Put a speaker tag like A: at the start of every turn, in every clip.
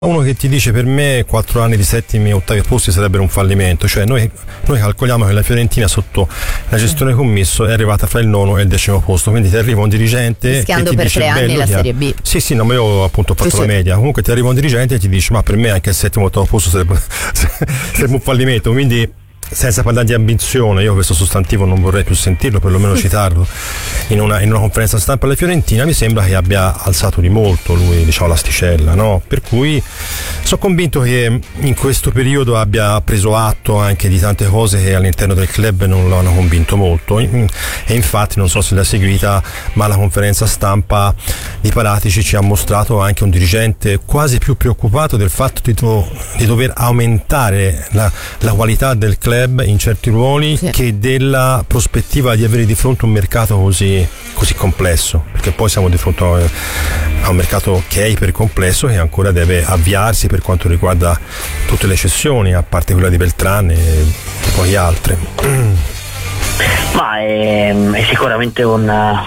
A: Uno che ti dice per me 4 anni di settimi e ottavi posti sarebbero un fallimento, cioè noi calcoliamo che la Fiorentina sotto la gestione commisso è arrivata fra il 9° e il 10° posto, quindi ti arriva un dirigente
B: rischiando
A: che ti
B: per
A: dice
B: 3 anni la Serie B.
A: Sì, no, ma io appunto ho fatto la media. Comunque ti arriva un dirigente e ti dice ma per me anche il 7° o 8° posto sarebbe un fallimento, quindi senza parlare di ambizione, io questo sostantivo non vorrei più sentirlo, perlomeno citarlo in una conferenza stampa alla Fiorentina. Mi sembra che abbia alzato di molto lui, diciamo, l'asticella, no? Per cui sono convinto che in questo periodo abbia preso atto anche di tante cose che all'interno del club non lo hanno convinto molto, e infatti non so se l'ha seguita, ma la conferenza stampa di Paratici ci ha mostrato anche un dirigente quasi più preoccupato del fatto di dover aumentare la qualità del club in certi ruoli, sì, che della prospettiva di avere di fronte un mercato così complesso, perché poi siamo di fronte a un mercato che è ipercomplesso, che ancora deve avviarsi per quanto riguarda tutte le cessioni, a parte quella di Beltrán e poi altre.
C: Ma è sicuramente un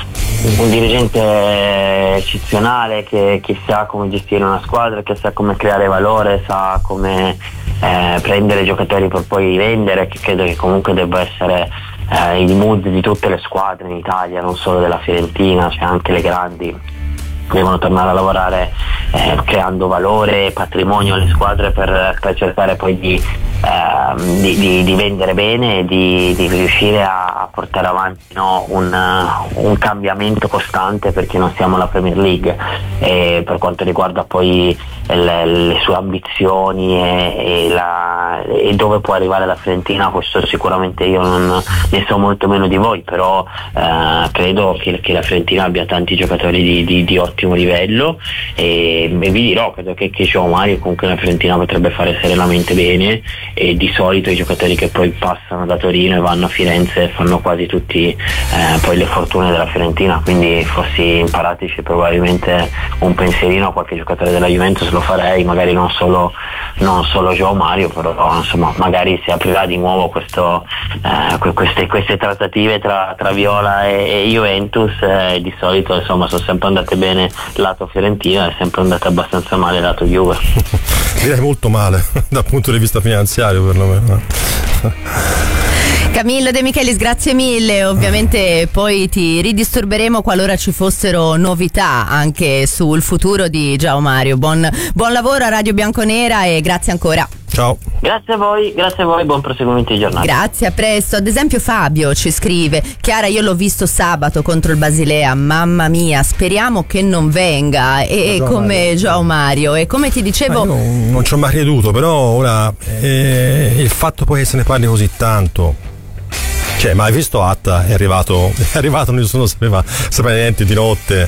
C: dirigente eccezionale che sa come gestire una squadra, che sa come creare valore, sa come prendere giocatori per poi vendere, che credo che comunque debba essere il mood di tutte le squadre in Italia, non solo della Fiorentina, cioè anche le grandi devono tornare a lavorare creando valore e patrimonio alle squadre per cercare poi di vendere bene e di riuscire a portare avanti, no, un cambiamento costante, perché non siamo la Premier League. E per quanto riguarda poi le sue ambizioni e dove può arrivare la Fiorentina, questo sicuramente io non ne so molto meno di voi, però credo che la Fiorentina abbia tanti giocatori di ottimo livello, e vi dirò, credo che João Mario comunque la Fiorentina potrebbe fare serenamente bene, e di solito i giocatori che poi passano da Torino e vanno a Firenze fanno quasi tutti poi le fortune della Fiorentina, quindi fossi in Paratici probabilmente un pensierino a qualche giocatore della Juventus lo farei, magari non solo João Mario, però insomma magari si aprirà di nuovo queste trattative tra Viola e Juventus, di solito insomma sono sempre andate bene lato Fiorentina, è sempre andata abbastanza male lato Juve.
A: Direi molto male dal punto di vista finanziario, perlomeno.
B: Camillo De Michelis, grazie mille. Ovviamente poi ti ridisturberemo qualora ci fossero novità anche sul futuro di João Mario. Buon lavoro a Radio Bianconera e grazie ancora.
A: Ciao.
C: Grazie a voi, buon proseguimento di giornata.
B: Grazie, a presto. Ad esempio Fabio ci scrive: Chiara, io l'ho visto sabato contro il Basilea, mamma mia, speriamo che non venga, e come João Mario, e come ti dicevo
A: non ci ho mai creduto, però ora il fatto poi che se ne parli così tanto, cioè, ma hai visto Atta? È arrivato, nessuno sapeva niente di notte,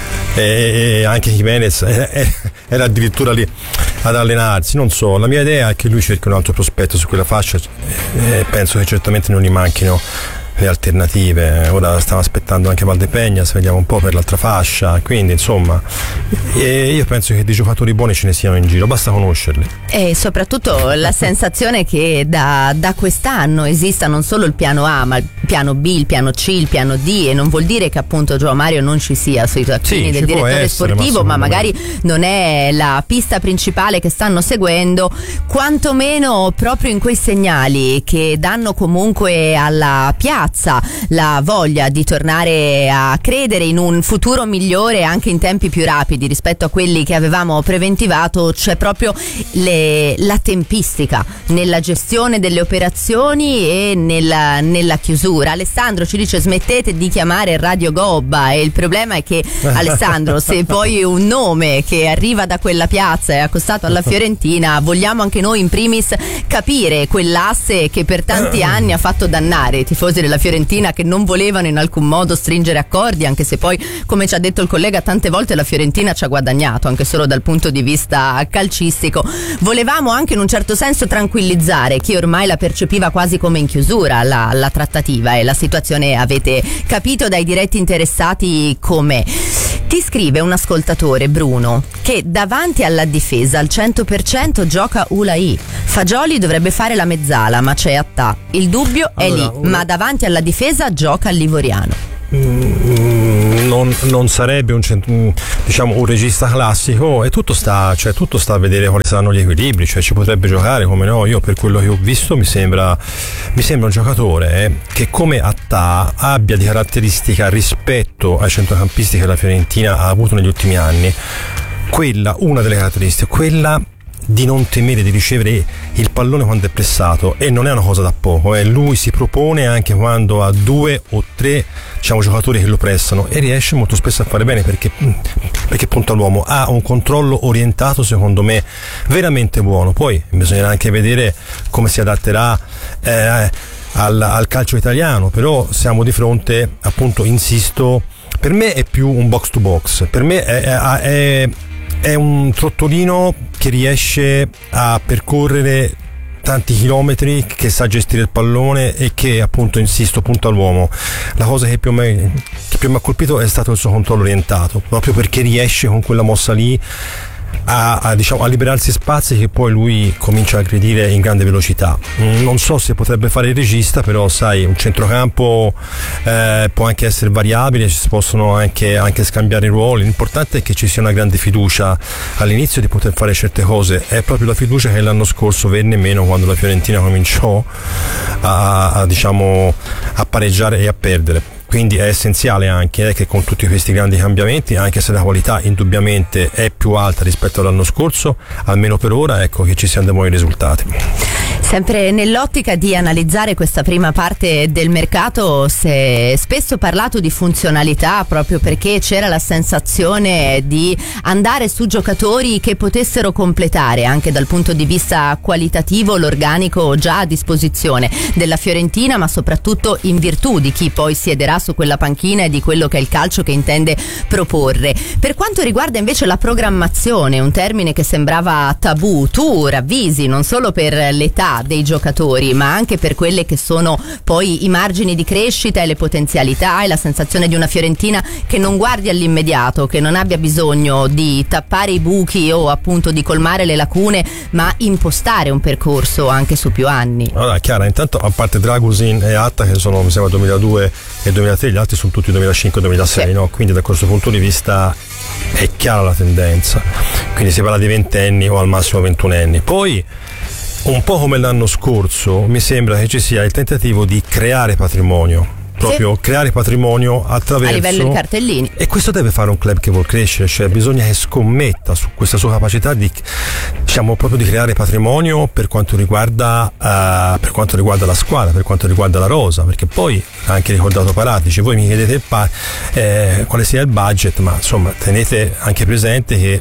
A: e anche Jimenez era addirittura lì ad allenarsi. Non so, la mia idea è che lui cerchi un altro prospetto su quella fascia, penso che certamente non gli manchino le alternative. Ora stiamo aspettando anche Valdepeñas, vediamo un po' per l'altra fascia, quindi insomma io penso che di giocatori buoni ce ne siano in giro, basta conoscerli.
B: E soprattutto la sensazione che da quest'anno esista non solo il piano A, ma il piano B, il piano C, il piano D, e non vuol dire che appunto João Mario non ci sia sui taccuini del direttore sportivo, ma magari non è la pista principale che stanno seguendo, quantomeno proprio in quei segnali che danno comunque alla piazza la voglia di tornare a credere in un futuro migliore anche in tempi più rapidi rispetto a quelli che avevamo preventivato. C'è proprio la tempistica nella gestione delle operazioni e nella chiusura. Alessandro ci dice: smettete di chiamare Radio Gobba, e il problema è che Alessandro, se poi un nome che arriva da quella piazza è accostato alla Fiorentina, vogliamo anche noi in primis capire quell'asse che per tanti anni ha fatto dannare i tifosi della Fiorentina, che non volevano in alcun modo stringere accordi, anche se poi, come ci ha detto il collega, tante volte la Fiorentina ci ha guadagnato anche solo dal punto di vista calcistico. Volevamo anche in un certo senso tranquillizzare chi ormai la percepiva quasi come in chiusura la trattativa, e la situazione avete capito dai diretti interessati com'è. Ti scrive un ascoltatore, Bruno, che davanti alla difesa al 100% gioca Ulai. Fagioli dovrebbe fare la mezzala, ma c'è Attà. Il dubbio è lì, ma davanti alla difesa gioca il Livoriano.
A: non sarebbe un regista classico, e tutto sta a vedere quali saranno gli equilibri, cioè ci potrebbe giocare, come no. Io per quello che ho visto mi sembra un giocatore che come Attà abbia di caratteristica rispetto ai centrocampisti che la Fiorentina ha avuto negli ultimi anni una delle caratteristiche, quella di non temere di ricevere il pallone quando è pressato, e non è una cosa da poco, lui si propone anche quando ha 2 o 3 giocatori che lo pressano, e riesce molto spesso a fare bene perché punta l'uomo, ha un controllo orientato secondo me veramente buono. Poi bisognerà anche vedere come si adatterà al calcio italiano, però siamo di fronte, appunto, insisto, per me è più un box to box, per me è un trottolino che riesce a percorrere tanti chilometri, che sa gestire il pallone e che, appunto, insisto, punta all'uomo. La cosa che più mi ha colpito è stato il suo controllo orientato, proprio perché riesce con quella mossa lì a liberarsi spazi che poi lui comincia a aggredire in grande velocità. Non so se potrebbe fare il regista, però sai, un centrocampo può anche essere variabile, ci si possono anche scambiare i ruoli. L'importante è che ci sia una grande fiducia all'inizio di poter fare certe cose. È proprio la fiducia che l'anno scorso venne meno quando la Fiorentina cominciò a pareggiare e a perdere. Quindi è essenziale anche che con tutti questi grandi cambiamenti, anche se la qualità indubbiamente è più alta rispetto all'anno scorso, almeno per ora, ecco, che ci siano dei buoni risultati.
B: Sempre nell'ottica di analizzare questa prima parte del mercato, si è spesso parlato di funzionalità, proprio perché c'era la sensazione di andare su giocatori che potessero completare anche dal punto di vista qualitativo l'organico già a disposizione della Fiorentina, ma soprattutto in virtù di chi poi siederà su quella panchina e di quello che è il calcio che intende proporre. Per quanto riguarda invece la programmazione, un termine che sembrava tabù, tu ravvisi non solo per l'età dei giocatori, ma anche per quelle che sono poi i margini di crescita e le potenzialità, e la sensazione di una Fiorentina che non guardi all'immediato, che non abbia bisogno di tappare i buchi o appunto di colmare le lacune, ma impostare un percorso anche su più anni.
A: Allora, Chiara, intanto, a parte Dragusin e Atta, che sono, mi sembra, 2002 e 2003, gli altri sono tutti 2005-2006, sì. No? Quindi da questo punto di vista è chiara la tendenza, quindi si parla di 20enni o al massimo 21enni. Poi, un po' come l'anno scorso, mi sembra che ci sia il tentativo di creare patrimonio, proprio creare patrimonio attraverso,
B: a livello di cartellini,
A: e questo deve fare un club che vuol crescere, cioè bisogna che scommetta su questa sua capacità di, proprio di creare patrimonio per quanto riguarda la squadra, per quanto riguarda la rosa, perché poi ha anche ricordato Paratici. Voi mi chiedete quale sia il budget, ma insomma tenete anche presente che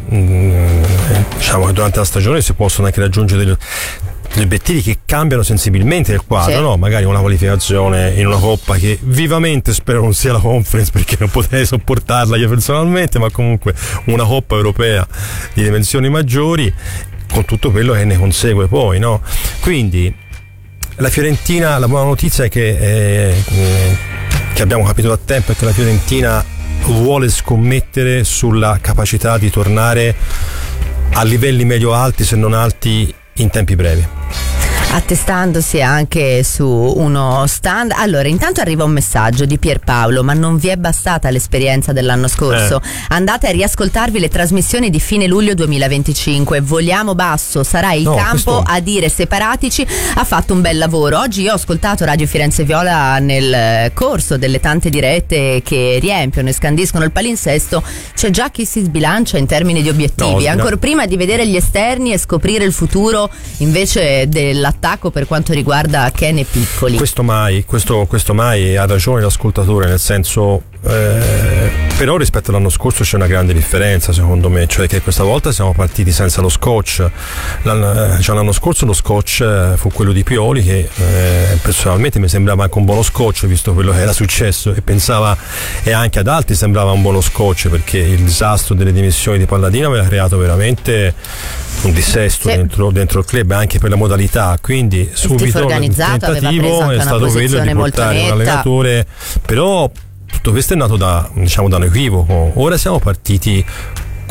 A: che durante la stagione si possono anche raggiungere gli obiettivi che cambiano sensibilmente il quadro, sì. No? Magari una qualificazione in una coppa che vivamente spero non sia la Conference, perché non potrei sopportarla io personalmente, ma comunque una coppa europea di dimensioni maggiori, con tutto quello che ne consegue poi, no? Quindi la Fiorentina, la buona notizia è che abbiamo capito da tempo è che la Fiorentina vuole scommettere sulla capacità di tornare a livelli medio alti, se non alti, in tempi brevi,
B: attestandosi anche su uno stand. Allora, intanto arriva un messaggio di Pierpaolo: ma non vi è bastata l'esperienza dell'anno scorso? Andate a riascoltarvi le trasmissioni di fine luglio 2025. Vogliamo Basso sarà il campo a dire se Paratici ha fatto un bel lavoro. Oggi io ho ascoltato Radio Firenze Viola nel corso delle tante dirette che riempiono e scandiscono il palinsesto. C'è già chi si sbilancia in termini di obiettivi, ancora prima di vedere gli esterni e scoprire il futuro invece dell'attacco per quanto riguarda Ken e Piccoli.
A: Questo mai ha ragione l'ascoltatore, nel senso, però rispetto all'anno scorso c'è una grande differenza, secondo me, cioè che questa volta siamo partiti senza lo scotch. L'anno scorso lo scotch fu quello di Pioli, che personalmente mi sembrava anche un buono scotch, visto quello che era successo, e anche ad altri sembrava un buono scotch, perché il disastro delle dimissioni di Palladino aveva creato veramente un dissesto, sì, dentro il club, anche per la modalità. Quindi subito il tentativo è stato quello di portare un allenatore, però tutto questo è nato da un equivoco. Ora siamo partiti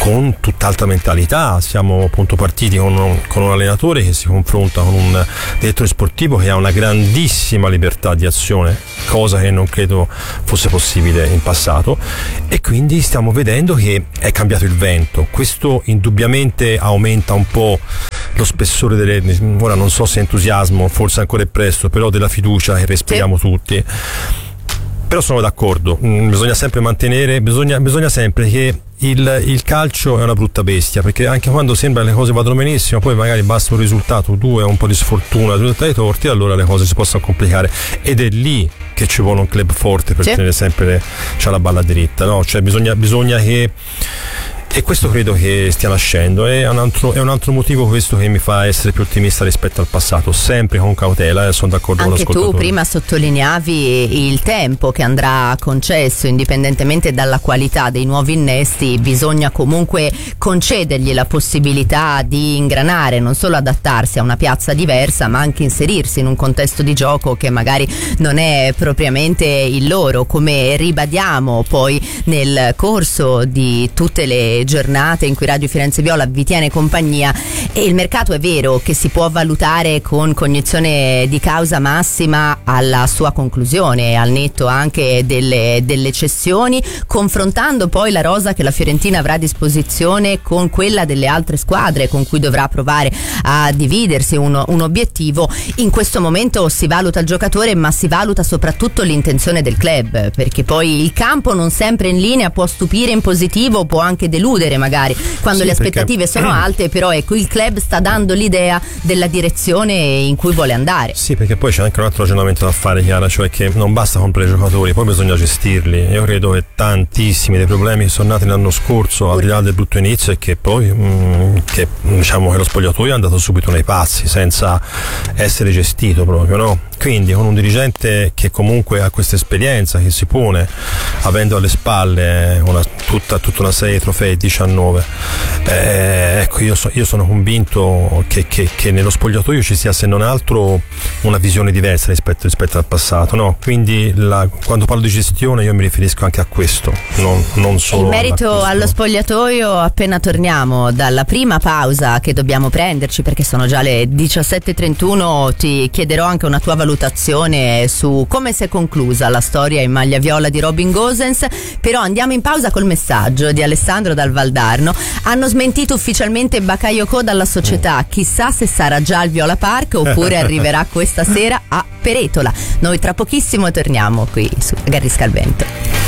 A: con tutt'altra mentalità. Siamo appunto partiti con un allenatore che si confronta con un direttore sportivo che ha una grandissima libertà di azione, cosa che non credo fosse possibile in passato, e quindi stiamo vedendo che è cambiato il vento. Questo indubbiamente aumenta un po' lo spessore ora non so se entusiasmo, forse ancora è presto, però della fiducia che respiriamo tutti. Però sono d'accordo, bisogna sempre mantenere, bisogna sempre che il calcio è una brutta bestia, perché anche quando sembra che le cose vadano benissimo, poi magari basta un risultato, 2, un po' di sfortuna, 2 dettagli torti, allora le cose si possono complicare, ed è lì che ci vuole un club forte per tenere sempre la balla dritta, no? Cioè bisogna che, e questo credo che stia nascendo, è un altro motivo questo che mi fa essere più ottimista rispetto al passato, sempre con cautela, sono d'accordo con l'ascoltatore.
B: Anche tu prima sottolineavi il tempo che andrà concesso, indipendentemente dalla qualità dei nuovi innesti, bisogna comunque concedergli la possibilità di ingranare, non solo adattarsi a una piazza diversa, ma anche inserirsi in un contesto di gioco che magari non è propriamente il loro, come ribadiamo poi nel corso di tutte le giornate in cui Radio Firenze Viola vi tiene compagnia. E il mercato è vero che si può valutare con cognizione di causa massima alla sua conclusione, al netto anche delle cessioni, confrontando poi la rosa che la Fiorentina avrà a disposizione con quella delle altre squadre con cui dovrà provare a dividersi un obiettivo. In questo momento si valuta il giocatore, ma si valuta soprattutto l'intenzione del club, perché poi il campo non sempre in linea può stupire in positivo, può anche deludere magari quando le aspettative sono alte, però ecco, il club sta dando l'idea della direzione in cui vuole andare.
A: Sì, perché poi c'è anche un altro ragionamento da fare, Chiara, cioè che non basta comprare i giocatori, poi bisogna gestirli. Io credo che tantissimi dei problemi che sono nati l'anno scorso, al di là del brutto inizio, è che poi che lo spogliatoio è andato subito nei passi senza essere gestito proprio, no? Quindi con un dirigente che comunque ha questa esperienza, che si pone avendo alle spalle tutta una serie di trofei, 19, ecco, io sono convinto che nello spogliatoio ci sia, se non altro, una visione diversa rispetto al passato, no? Quindi quando parlo di gestione io mi riferisco anche a questo, non solo.
B: In merito allo spogliatoio, appena torniamo dalla prima pausa che dobbiamo prenderci, perché sono già le 17:31, ti chiederò anche una tua valutazione su come si è conclusa la storia in maglia viola di Robin Gosens. Però andiamo in pausa col messaggio di Alessandro dal Valdarno. Hanno smentito ufficialmente Bakayoko dalla società, chissà se sarà già al Viola Park oppure arriverà questa sera a Peretola. Noi tra pochissimo torniamo qui su Garrisca al Vento.